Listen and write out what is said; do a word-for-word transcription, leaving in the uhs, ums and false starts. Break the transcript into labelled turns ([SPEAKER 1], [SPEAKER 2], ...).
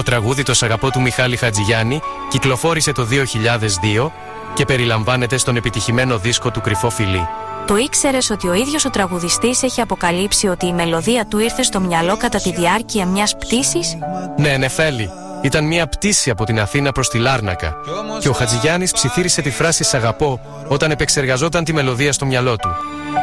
[SPEAKER 1] Το τραγούδι «Το Σ' αγαπώ» του Μιχάλη Χατζηγιάννη κυκλοφόρησε το δύο χιλιάδες δύο και περιλαμβάνεται στον επιτυχημένο δίσκο του «Κρυφό φιλί».
[SPEAKER 2] Το ήξερες ότι ο ίδιος ο τραγουδιστής έχει αποκαλύψει ότι η μελωδία του ήρθε στο μυαλό κατά τη διάρκεια μιας πτήσης?
[SPEAKER 1] Ναι, Νεφέλη. Ήταν μια πτήση από την Αθήνα προς τη Λάρνακα και ο Χατζηγιάννης ψιθύρισε τη φράση «Σ' αγαπώ» όταν επεξεργαζόταν τη μελωδία στο μυαλό του.